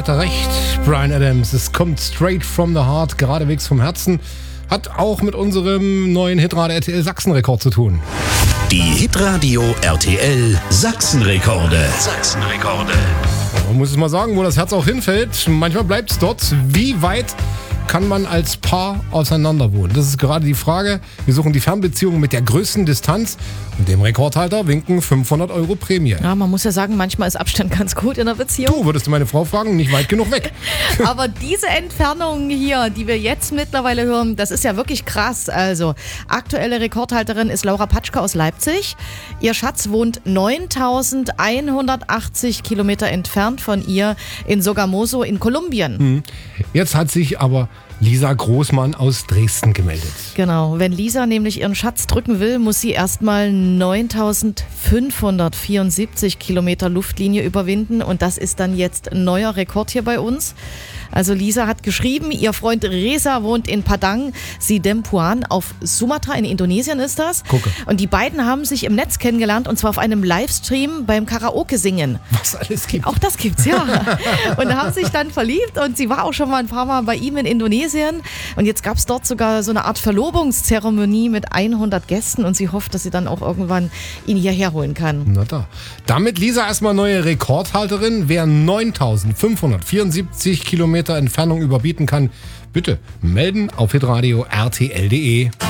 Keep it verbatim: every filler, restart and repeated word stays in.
hat er recht. Bryan Adams, es kommt straight from the heart, geradewegs vom Herzen. Hat auch mit unserem neuen Hitradio R T L Sachsenrekord zu tun. Die Hitradio R T L Sachsenrekorde. Sachsenrekorde. Man muss es mal sagen, wo das Herz auch hinfällt. Manchmal bleibt es dort. Wie weit kann man als Paar auseinander wohnen? Das ist gerade die Frage. Wir suchen die Fernbeziehung mit der größten Distanz. Und dem Rekordhalter winken fünfhundert Euro Prämie. Ja, man muss ja sagen, manchmal ist Abstand ganz gut in der Beziehung. Du, würdest du meine Frau fragen, nicht weit genug weg. Aber diese Entfernung hier, die wir jetzt mittlerweile hören, das ist ja wirklich krass. Also, aktuelle Rekordhalterin ist Laura Patschke aus Leipzig. Ihr Schatz wohnt neuntausendeinhundertachtzig Kilometer entfernt von ihr in Sogamoso in Kolumbien. Jetzt hat sich aber Lisa Großmann aus Dresden gemeldet. Genau, wenn Lisa nämlich ihren Schatz drücken will, muss sie erstmal neuntausendfünfhundertvierundsiebzig Kilometer Luftlinie überwinden und das ist dann jetzt ein neuer Rekord hier bei uns. Also Lisa hat geschrieben, ihr Freund Reza wohnt in Padang Sidempuan auf Sumatra, in Indonesien ist das. Gucke. Und die beiden haben sich im Netz kennengelernt und zwar auf einem Livestream beim Karaoke singen. Was alles gibt. Auch das gibt's, ja. Und haben sich dann verliebt und sie war auch schon mal ein paar Mal bei ihm in Indonesien. Und jetzt gab's dort sogar so eine Art Verlobungszeremonie mit hundert Gästen und sie hofft, dass sie dann auch irgendwann ihn hierher holen kann. Na da. Damit Lisa erstmal neue Rekordhalterin. Wer neuntausendfünfhundertvierundsiebzig Kilometer Entfernung überbieten kann, bitte melden auf hitradio R T L punkt de.